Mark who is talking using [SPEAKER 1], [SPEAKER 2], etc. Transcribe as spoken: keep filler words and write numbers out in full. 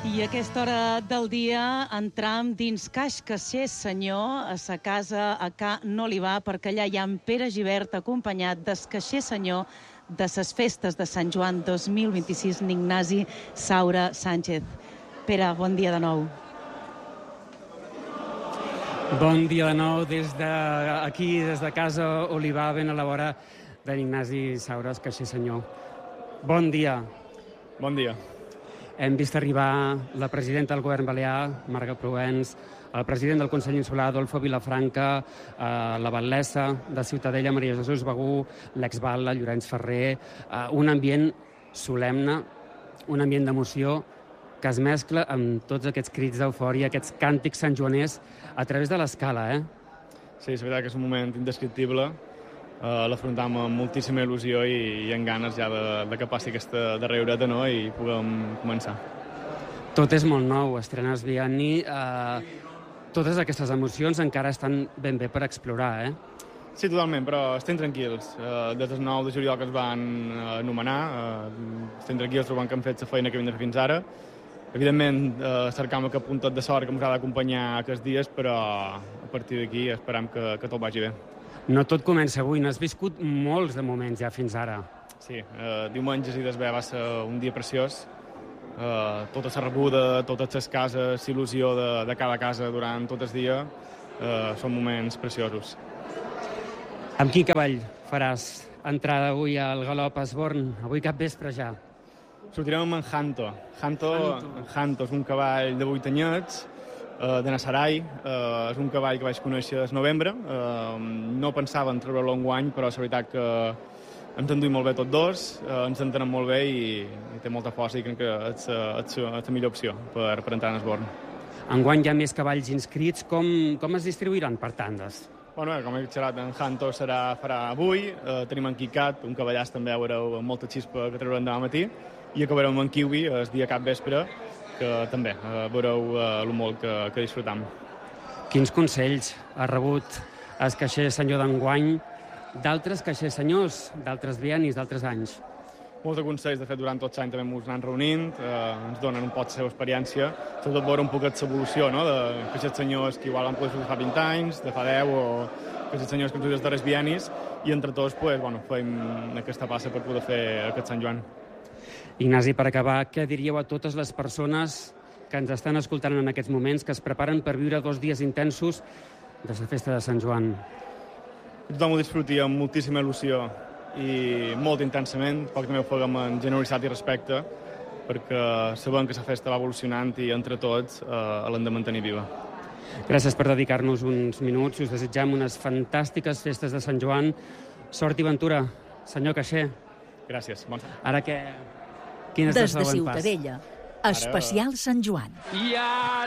[SPEAKER 1] I a aquesta hora del dia entram dins Caix Caixer Senyor, a sa casa a Ca N'Olivar, perquè allà hi ha en Pere Gibert acompanyat del Caixer Senyor de ses festes de Sant Joan dos mil vint-i-sis, Ignasi Saura Sánchez. Pere, bon dia de nou.
[SPEAKER 2] Bon dia de nou des d'aquí, des de casa Olivar, ben a la vora de l'Ignasi Saura, Caixer Senyor. Bon dia.
[SPEAKER 3] Bon dia.
[SPEAKER 2] Hem vist arribar la presidenta del govern balear, Marga Proens, el president del Consell Insular, Adolfo Vilafranca, eh, la batlessa de Ciutadella, Maria Jesús Bagú, l'exbatlle, Llorenç Ferrer, eh, un ambient solemne, un ambient d'emoció que es mescla amb tots aquests crits d'eufòria, aquests càntics santjoaners a través de l'escala, eh?
[SPEAKER 3] Sí, és veritat que és un moment indescriptible. Uh, l'afrontam amb moltíssima il·lusió i, i amb ganes ja de, de que passi aquesta darrereta, no?, i puguem començar.
[SPEAKER 2] Tot és molt nou, estrenes bienni. Uh, totes aquestes emocions encara estan ben bé per explorar, eh?
[SPEAKER 3] Sí, totalment, però estem tranquils. Uh, des del nou de juliol que es van uh, anomenar, uh, estem tranquils trobant que hem fet la feina que hem de fer fins ara. Evidentment, uh, cercam aquest puntet de sort que ens ha d'acompanyar aquests dies, però a partir d'aquí esperam que, que tot vagi bé.
[SPEAKER 2] No tot comença avui, n'has viscut molts de moments ja fins ara.
[SPEAKER 3] Sí, eh, diumenges i desvè va ser un dia preciós. Eh, tota la rebuda, totes les cases, l'il·lusió de, de cada casa durant tot el dia, eh, són moments preciosos.
[SPEAKER 2] Amb quin cavall faràs entrada avui al Galop Esborn? Avui cap vespre ja.
[SPEAKER 3] Sortirem amb en Hanto. Hanto, Hanto és un cavall de vuit anyets, de Nasarai. Uh, és un cavall que vaig conèixer el novembre. Uh, no pensava en treure-lo enguany, però és veritat que ens enduim molt bé tots dos, uh, ens entenem molt bé i, i té molta força i crec que és, uh, és, és la millor opció per, per entrar en Esborn.
[SPEAKER 2] Enguany hi ha més cavalls inscrits. Com, com es distribuiran per tandes?
[SPEAKER 3] Bueno, com he xerrat, en Hanto serà, farà avui. Uh, tenim en Quicat, un cavallàs també, veureu, amb molta xispa que treurem demà matí. I acabarem amb en Kiwi, el dia cap vespre, que també eh, veureu eh, el molt que, que disfrutam.
[SPEAKER 2] Quins consells ha rebut el caixer senyor d'enguany d'altres caixers senyors, d'altres biennis, d'altres anys?
[SPEAKER 3] Molts de consells, de fet, durant tot l'any també ens anem reunint, eh, ens donen un poc la seva experiència, sobretot veure un poc l'evolució, no?, de caixers senyors que igual han pogut fer fa vint anys, de fa deu, o caixers senyors que ens els darrers biennis, i entre tots pues, bueno, fem aquesta passa per poder fer aquest Sant Joan.
[SPEAKER 2] Ignasi, per acabar, què diríeu a totes les persones que ens estan escoltant en aquests moments, que es preparen per viure dos dies intensos de la festa de Sant Joan?
[SPEAKER 3] Tothom ho disfruti amb moltíssima il·lusió i molt intensament, poc també ho fem amb generositat i respecte, perquè sabem que la festa va evolucionant i entre tots eh, l'hem de mantenir viva.
[SPEAKER 2] Gràcies per dedicar-nos uns minuts. Us desitgem unes fantàstiques festes de Sant Joan. Sort i ventura, senyor caixer.
[SPEAKER 3] Gràcies. Bon sant.
[SPEAKER 2] Ara que... Quin és el
[SPEAKER 4] Des de
[SPEAKER 2] següent pas?
[SPEAKER 4] Ciutadella, especial Sant Joan.
[SPEAKER 2] Ja!